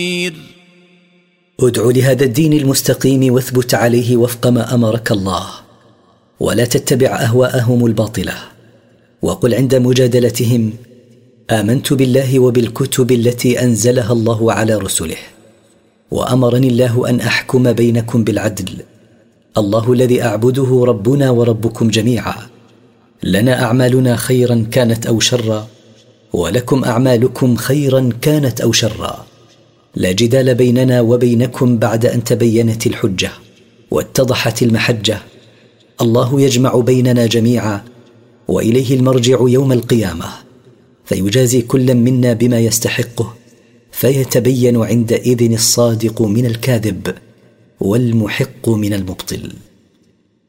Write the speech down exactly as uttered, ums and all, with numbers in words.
ادع لهذا الدين المستقيم واثبت عليه وفق ما أمرك الله، ولا تتبع أهواءهم الباطلة. وقل عند مجادلتهم: آمنت بالله وبالكتب التي أنزلها الله على رسله، وأمرني الله أن أحكم بينكم بالعدل. الله الذي أعبده ربنا وربكم جميعا، لنا أعمالنا خيرا كانت أو شرا، ولكم أعمالكم خيرا كانت أو شرا، لا جدال بيننا وبينكم بعد أن تبينت الحجة واتضحت المحجة. الله يجمع بيننا جميعا، وإليه المرجع يوم القيامة، فيجازي كل منا بما يستحقه، فيتبين عندئذ الصادق من الكاذب والمحق من المبطل.